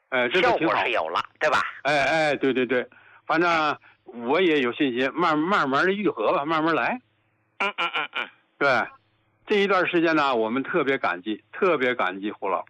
这效个挺好， 果是有了，对吧？ 对对对，反正我也有信心，慢慢的愈合吧，慢慢来。对，这一段时间呢，我们特别感激胡老。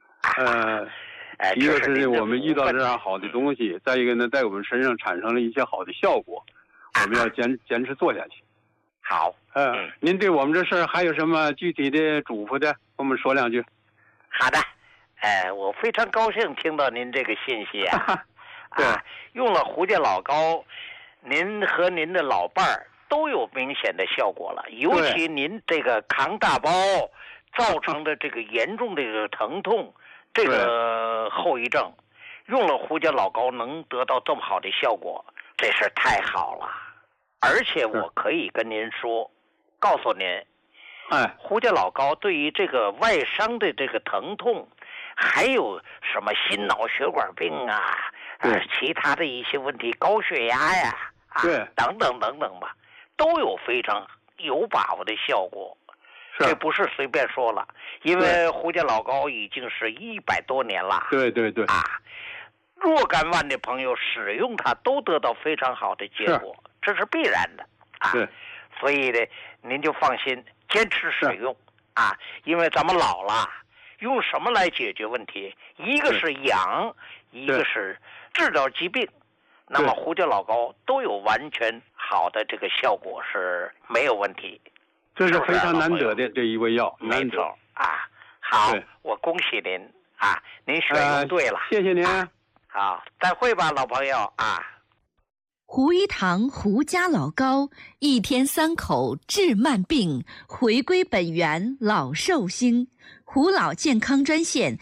一个是我们遇到这样好的东西，再一个呢，在我们身上产生了一些好的效果，我们要坚持做下去。 好， 您对我们这事儿还有什么具体的嘱咐的，跟我们说两句。 好的，我非常高兴听到您这个信息啊。 对， 用了胡家老膏，您和您的老伴儿都有明显的效果了，尤其您这个扛大包造成的这个严重的这个疼痛，这个后遗症，用了胡家老膏能得到这么好的效果，这事太好了。而且我可以跟您说，告诉您，胡家老膏对于这个外伤的这个疼痛，还有什么心脑血管病啊，其他的一些问题，高血压呀，等等等等吧，都有非常有把握的效果。这不是随便说了，因为胡家老膏已经是100多年了。 对对对。 若干万的朋友使用它都得到非常好的结果，这是必然的所以呢，您就放心，坚持使用因为咱们老了，用什么来解决问题？一个是养，一个是治疗疾病。那么胡家老膏都有完全好的这个效果，是没有问题。 这是非常难得的这一味药， 没错好，我恭喜您您选用对了， 谢谢您。 好，再会吧，老朋友胡一堂胡家老膏，1天3口治慢病，回归本源老寿星。胡老健康专线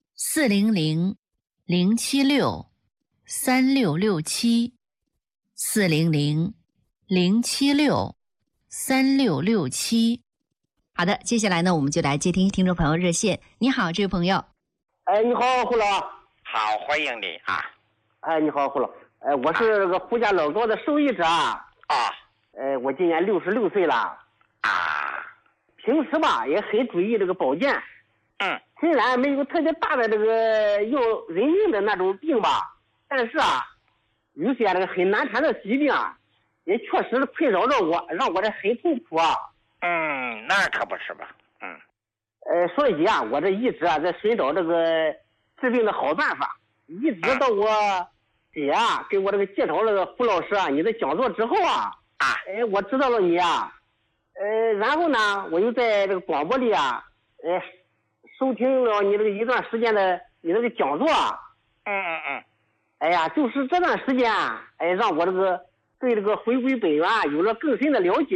400-076-400-076-3667。好的，接下来呢，我们就来接听听众朋友热线。你好，这位朋友。 你好，胡老。 好，欢迎你你好，胡老。我是这个胡家老膏的受益者我今年66岁了平时吧也很注意这个保健。虽然没有特别大的这个要人命的那种病吧，但是有些这个很难缠的疾病也确实困扰着我，让我这很痛苦那可不是吧。 所以我这一直在寻找这个治病的好办法，一直到我姐给我这个介绍这个胡老师你的讲座之后我知道了你然后呢我又在这个广播里收听了你这个一段时间的你这个讲座就是这段时间让我这个对这个回归本源有了更深的了解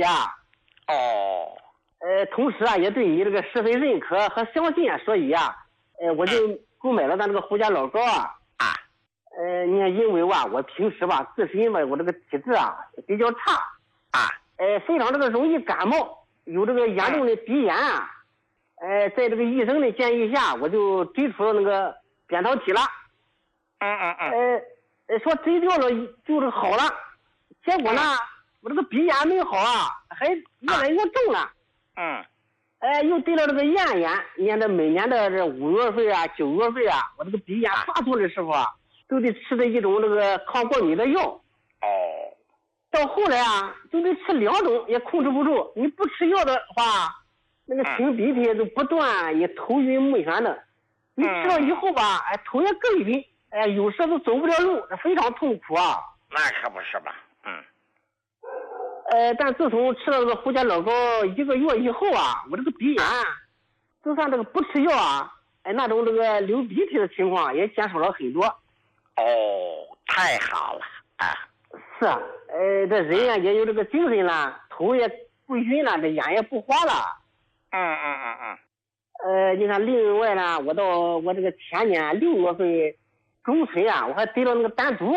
同时也对你这个十分认可和相信所以我就购买了咱这个胡家老膏你看，因为我平时自身我这个体质比较差非常这个容易感冒，有这个严重的鼻炎在这个医生的建议下，我就追出了那个扁桃体了说追掉了就是好了，结果呢我这个鼻炎没好还越来越重了又得了这个咽炎。你看这每年的这5月份9月份我这个鼻炎发作的时候都得吃的一种这个抗过敏的药到后来就得吃2种也控制不住，你不吃药的话那个擤鼻涕都不断，也头晕目眩的，你吃了以后头也更晕有时都走不了路，非常痛苦那可不是吧。 但自从吃了这个胡家老膏1个月以后我这个鼻炎就算这个不吃药那种这个流鼻涕的情况也减少了很多太好了是这人也有这个精神了，头也不晕了，这眼也不花了你看另外呢，我到我这个前年6月份中旬我还得了那个丹毒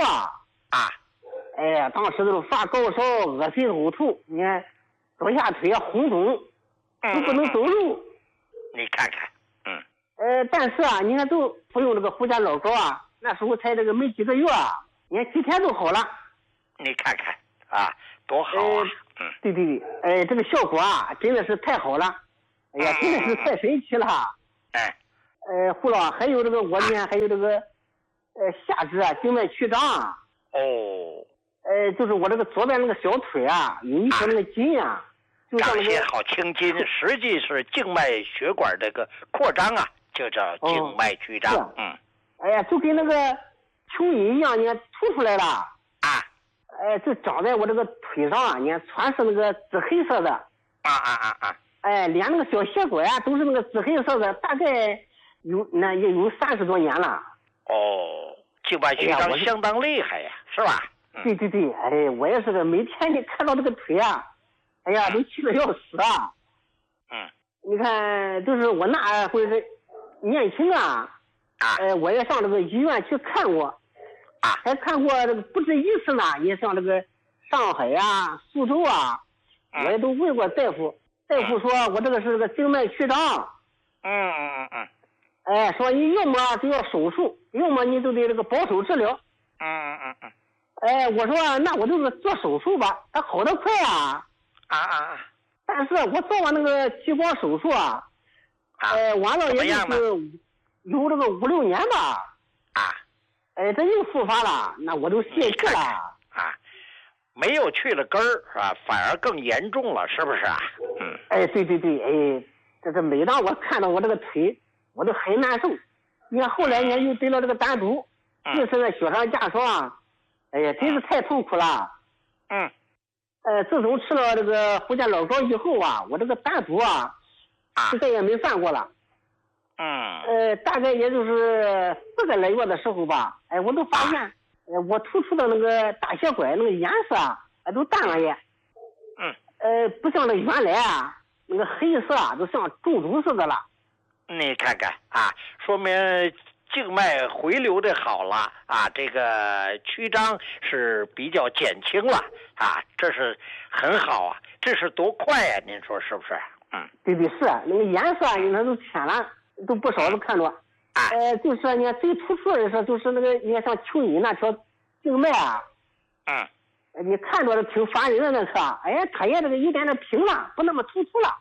当时都发高烧，恶心呕吐，你看左下腿红肿都不能走路。 你看看但是你看都服用这个胡家老膏那时候才这个没几个月你看几天就好了。 你看看多好对对对这个效果真的是太好了，真的是太神奇了胡老。还有这个我呢还有这个下肢啊静脉曲张。 哦。 就是我这个左边那个小腿啊，有一条那个筋啊，就像长些好青筋，实际是静脉血管这个扩张啊，就叫静脉曲张。 哎呀，就跟那个蚯蚓一样，你看凸出来了啊。 就长在我这个腿上啊，你看全是那个紫黑色的。连那个小血管啊都是那个紫黑色的，大概也有30多年了。 哦，静脉曲张相当厉害呀，是吧？ 对对对，我也是个，每天你看到这个腿啊，哎呀，都气得要死啊。你看，就是我那会是年轻啊，我也上这个医院去看过，还看过这个不止一次呢。也像这个上海啊、苏州啊，我也都问过大夫，大夫说我这个是个静脉曲张。说你要么就要手术，要么你就得这个保守治疗。我说那我就是做手术吧，它好得快啊。但是我做完那个激光手术啊，完了也就是有这个5、6年吧。这又复发了，那我都泄气了。 没有去了根儿啊，反而更严重了，是不是啊？ 对对对，这每当我看到我这个腿，我都很难受。你看后来呢又得了这个胆毒，又是那雪上加霜啊。真是太痛苦了。自从吃了这个福建老膏以后啊，我这个胆毒啊，就再也没犯过了。大概也就是4个来月的时候吧，我都发现，我突出的那个大血管那个颜色啊，都淡了也。不像那原来啊，那个黑色啊，都像中毒似的了。 你看看啊，说明静脉回流的好了啊，这个曲张是比较减轻了啊，这是很好啊，这是多快呀？您说是不是？ 对对是，那个颜色你看都浅了，都不少都看着。就是你看最突出的是就是那个你看像蚯蚓那条静脉啊，你看着挺烦人的那颗，它也这个一点点平了，不那么突出了。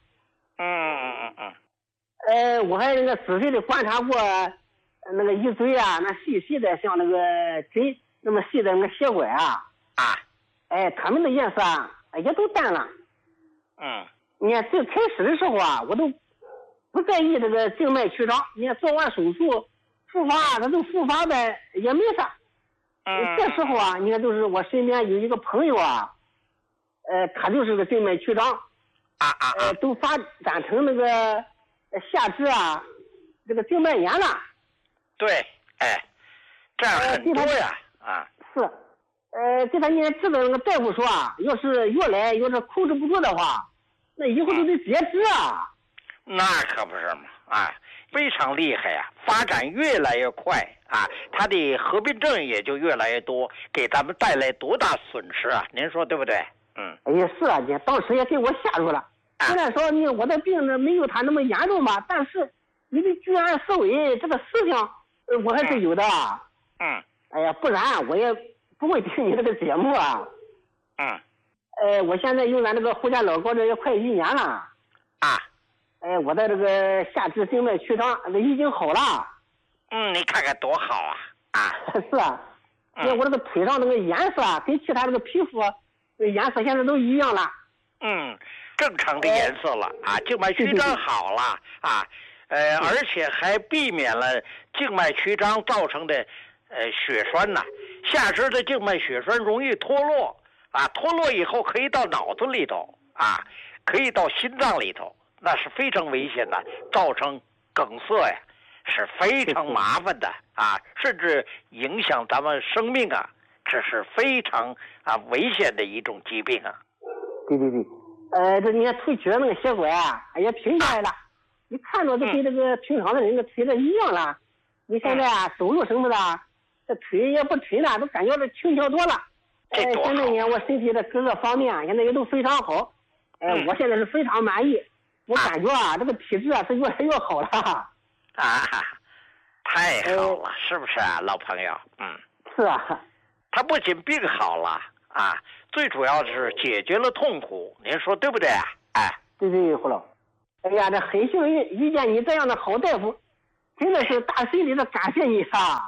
我还那个仔细的观察过。那个一堆啊，那细细的像那个针那么细的那个血管啊，它们的颜色啊也都淡了。你看最开始的时候啊，我都不在意这个静脉曲张。你看做完手术复发，它都复发的也没啥。这时候啊，你看就是我身边有一个朋友啊，他就是个静脉曲张，都发展成那个下肢啊这个静脉炎了。 对，这样很多呀， 是，给他人治的那个大夫说啊，要是越来要是控制不住的话，那以后都得截肢啊。 那可不是嘛，非常厉害呀，发展越来越快啊，他的合并症也就越来越多，给咱们带来多大损失啊？您说对不对？ 是啊，你当时也给我吓住了。虽然说我的病呢没有他那么严重吧，但是你的居安思危这个思想。我还是有的。不然我也不会听你这个节目啊。我现在用咱这个福建老膏这也快1年了。我的这个下肢静脉曲张已经好了。 你看看多好啊！ 是啊。我这个腿上那个颜色啊，跟其他这个皮肤颜色现在都一样了。 正常的颜色了静脉曲张好了而且还避免了静脉曲张造成的血栓呐。下肢的静脉血栓容易脱落脱落以后可以到脑子里头可以到心脏里头，那是非常危险的，造成梗塞呀，是非常麻烦的甚至影响咱们生命这是非常危险的一种疾病对对对，这你看腿曲的那个血管也平下来了。你看着就跟这个平常的人的腿的一样了。你现在走路什么的，这腿也不沉了，都感觉这轻巧多了。现在呢，我身体的各个方面现在也都非常好。我现在是非常满意。我感觉这个体质是越来越好了。 太好了，是不是老朋友？ 是啊。 他不仅病好了最主要是解决了痛苦，您说对不对对对，胡老。这很幸运遇见你这样的好大夫，真的是打心里的感谢你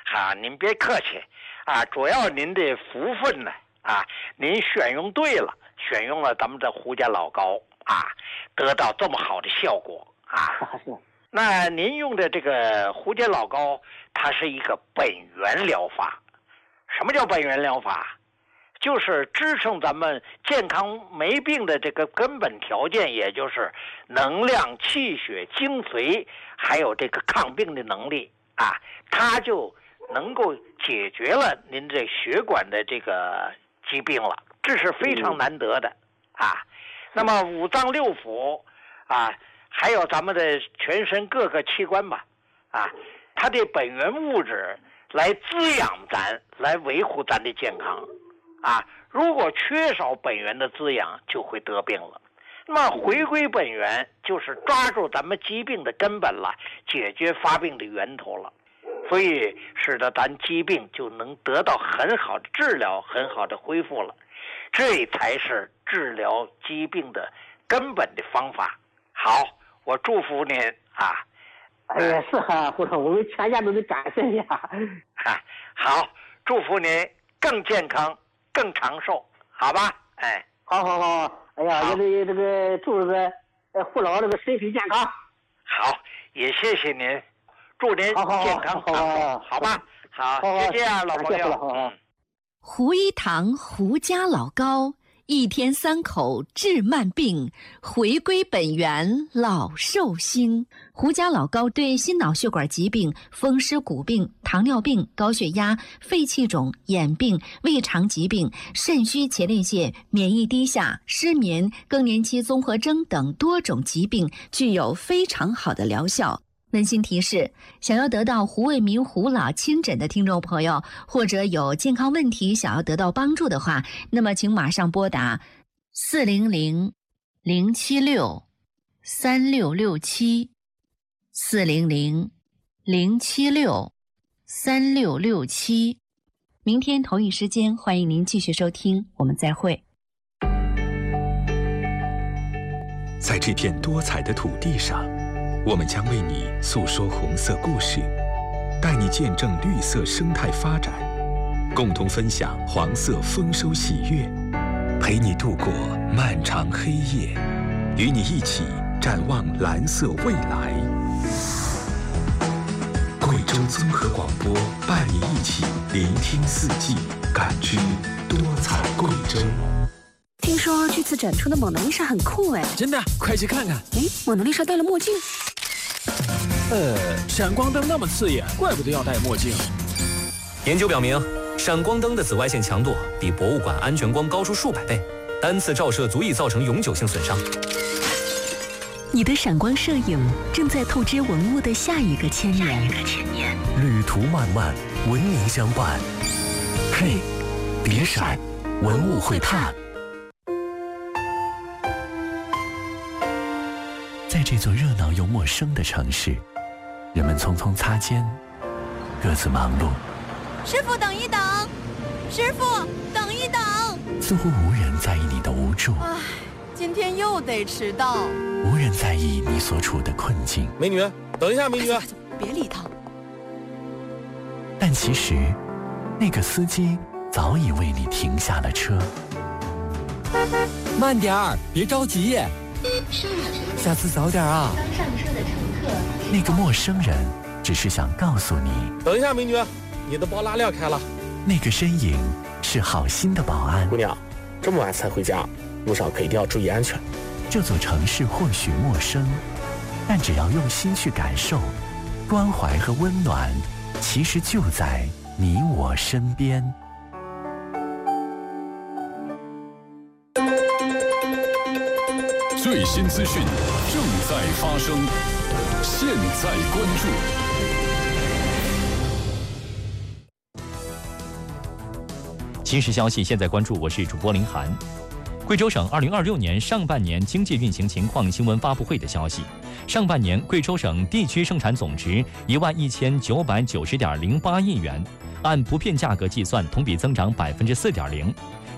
您别客气主要您的福分呢您选用对了，选用了咱们的胡家老膏得到这么好的效果那您用的这个胡家老膏，它是一个本源疗法。什么叫本源疗法？就是支撑咱们健康没病的这个根本条件，也就是能量、气血、精髓，还有这个抗病的能力它就能够解决了您这血管的这个疾病了，这是非常难得的那么五脏六腑还有咱们的全身各个器官吧它的本源物质来滋养咱，来维护咱的健康如果缺少本源的滋养，就会得病了。那么回归本源，就是抓住咱们疾病的根本了，解决发病的源头了，所以使得咱疾病就能得到很好的治疗，很好的恢复了。这才是治疗疾病的根本的方法。好，我祝福您哎呀，是胡总，我们全家都得感谢你好，祝福您更健康、更长寿，好吧？ 好，哎呀，也这个祝这个胡老这个身体健康。 好，也谢谢您，祝您健康长寿，好吧？好，谢谢老朋友。 胡一堂胡家老膏，一天3口治慢病，回归本源老寿星。胡家老膏对心脑血管疾病、风湿骨病、糖尿病、高血压、肺气肿、眼病、胃肠疾病、肾虚前列腺、免疫低下、失眠、更年期综合征等多种疾病具有非常好的疗效。温馨提示：想要得到胡卫民胡老亲诊的听众朋友，或者有健康问题想要得到帮助的话，那么请马上拨打400-076-3667 400-076-3667。明天同一时间，欢迎您继续收听，我们再会。 在这片多彩的土地上，我们将为你诉说红色故事，带你见证绿色生态发展，共同分享黄色丰收喜悦，陪你度过漫长黑夜，与你一起展望蓝色未来。贵州综合广播伴你一起聆听四季，感知多彩贵州。 听说这次展出的蒙娜丽莎很酷哎！ 真的，快去看看！ 哎，蒙娜丽莎戴了墨镜。 闪光灯那么刺眼，怪不得要戴墨镜。 研究表明，闪光灯的紫外线强度比博物馆安全光高出数百倍，单次照射足以造成永久性损伤。 你的闪光摄影正在透支文物的下一个千年。 旅途漫漫，文明相伴。嘿，别闪，文物会探。在这座热闹又陌生的城市，人们匆匆擦肩，各自忙碌。 师傅，等一等！师傅，等一等！ 似乎无人在意你的无助。 唉，今天又得迟到。 无人在意你所处的困境。 美女，等一下，美女！ 别理他。 但其实，那个司机早已为你停下了车。 慢点儿，别着急。下次早点啊！ 刚上车的乘客。 那个陌生人只是想告诉你， 等一下，美女，你的包拉链开了。 那个身影是好心的保安。 姑娘，这么晚才回家，路上可一定要注意安全。 这座城市或许陌生，但只要用心去感受，关怀和温暖其实就在你我身边。 最新资讯正在发生，现在关注。 即时消息，现在关注，我是主播林涵。贵州省2026年上半年经济运行情况新闻发布会的消息，上半年贵州省地区生产总值11990.08亿元，按不变价格计算，同比增长4.0%。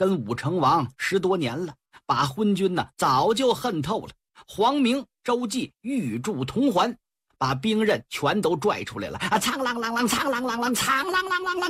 跟武成王10多年了，把昏君呢早就恨透了。黄明、周济欲铸铜环，把兵刃全都拽出来了啊！苍啷啷啷，苍啷啷啷，苍啷啷啷啷。